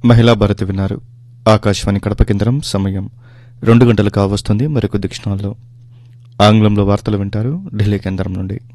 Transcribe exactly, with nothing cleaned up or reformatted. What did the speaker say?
మహిళా భారతి విన్నారు. ఆకాశవాణి కడప కేంద్రం. సమయం రెండు గంటలు కావస్తుంది. మరికొద్ది క్షణాల్లో ఆంగ్లంలో వార్తలు వింటారు ఢిల్లీ కేంద్రం నుండి.